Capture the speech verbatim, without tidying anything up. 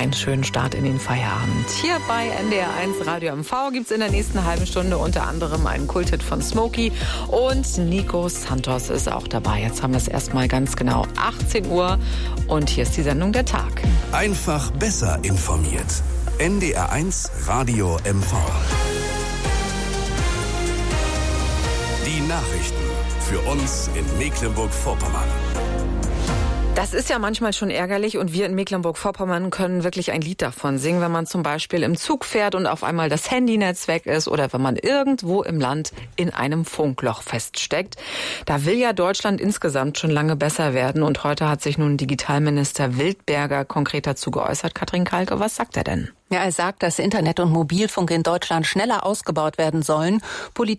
einen schönen Start in den Feierabend. Hier bei N D R eins Radio M V gibt es in der nächsten halben Stunde unter anderem einen Kulthit von Smokey und Nico Santos ist auch dabei. Jetzt haben wir es erstmal ganz genau achtzehn Uhr und hier ist die Sendung Der Tag. Einfach besser informiert. N D R eins Radio M V. Die Nachrichten für uns in Mecklenburg-Vorpommern. Das ist ja manchmal schon ärgerlich und wir in Mecklenburg-Vorpommern können wirklich ein Lied davon singen, wenn man zum Beispiel im Zug fährt und auf einmal das Handynetz weg ist oder wenn man irgendwo im Land in einem Funkloch feststeckt. Da will ja Deutschland insgesamt schon lange besser werden und heute hat sich nun Digitalminister Wildberger konkret dazu geäußert. Katrin Kalke, was sagt er denn? Ja, er sagt, dass Internet und Mobilfunk in Deutschland schneller ausgebaut werden sollen. Politik